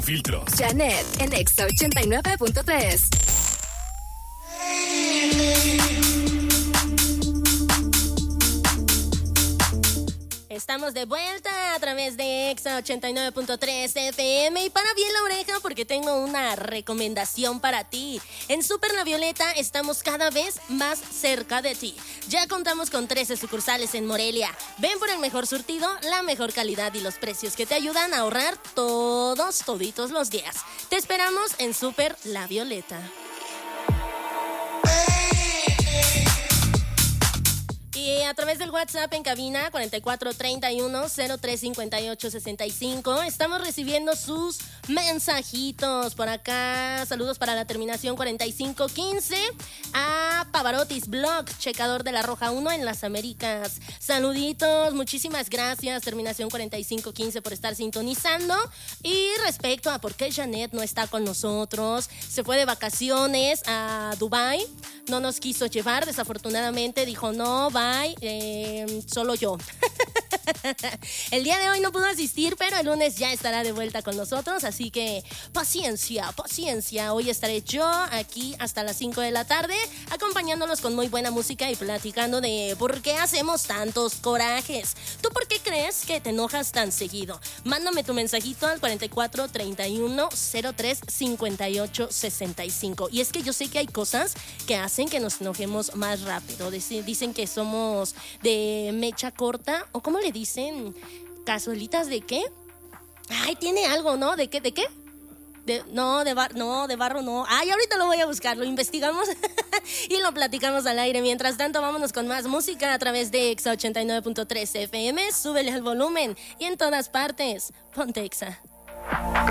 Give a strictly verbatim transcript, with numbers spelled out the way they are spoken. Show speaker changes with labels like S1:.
S1: Filtros.
S2: Janet en Exa ochenta y nueve punto tres.
S3: Estamos de vuelta a través de Exa ochenta y nueve punto tres F M y para bien la oreja porque tengo una recomendación para ti. En Super La Violeta estamos cada vez más cerca de ti. Ya contamos con trece sucursales en Morelia. Ven por el mejor surtido, la mejor calidad y los precios que te ayudan a ahorrar todos, toditos los días. Te esperamos en Super La Violeta. Y a través del WhatsApp en cabina cuarenta y cuatro treinta y uno cero tres cincuenta y ocho sesenta y cinco estamos recibiendo sus mensajitos por acá. Saludos para la terminación cuarenta y cinco quince a Pavarotis Blog, checador de la Roja uno en las Américas. Saluditos, muchísimas gracias terminación cuarenta y cinco quince por estar sintonizando. Y respecto a por qué Janet no está con nosotros, se fue de vacaciones a Dubái, no nos quiso llevar, desafortunadamente dijo no, bye, eh, solo yo. El día de hoy no pudo asistir, pero el lunes ya estará de vuelta con nosotros, así que paciencia, paciencia. Hoy estaré yo aquí hasta las cinco de la tarde, acompañándolos con muy buena música y platicando de por qué hacemos tantos corajes. ¿Tú por qué crees que te enojas tan seguido? Mándame tu mensajito al cuarenta y cuatro treinta y uno cero tres cincuenta y ocho sesenta y cinco. Y es que yo sé que hay cosas que hacen que nos enojemos más rápido. Dicen que somos de mecha corta, o ¿cómo le dicen? ¿Cazuelitas de qué? Ay, tiene algo, ¿no? ¿De qué? ¿De qué? De, no, de bar, no, de barro no. Ay, ahorita lo voy a buscar, lo investigamos y lo platicamos al aire. Mientras tanto, vámonos con más música a través de Exa ochenta y nueve punto tres F M. Súbele el volumen y en todas partes, ponte Exa.